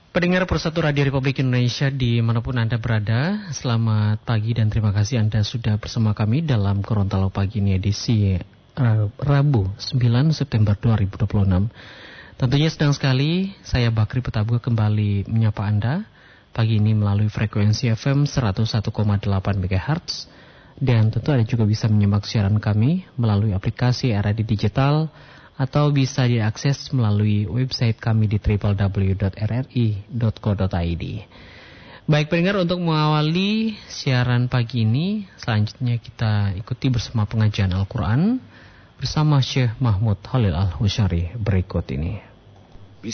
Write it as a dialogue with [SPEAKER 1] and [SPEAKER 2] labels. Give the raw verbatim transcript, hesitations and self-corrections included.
[SPEAKER 1] Pendengar Persatu Radio Republik Indonesia dimanapun Anda berada, selamat pagi dan terima kasih Anda sudah bersama kami dalam Gorontalo Pagi ini edisi Rabu sembilan September dua ribu dua puluh enam. Tentunya sedang sekali saya Bakri Petabuga kembali menyapa Anda pagi ini melalui frekuensi F M seratus satu koma delapan megahertz dan tentu Anda juga bisa menyimak siaran kami melalui aplikasi R A D Digital atau bisa diakses melalui website kami di w w w dot r r i dot co dot i d. Baik pendengar, untuk mengawali siaran pagi ini, selanjutnya kita ikuti bersama pengajian Al-Quran bersama Syekh Mahmud Khalil Al-Husyari berikut ini.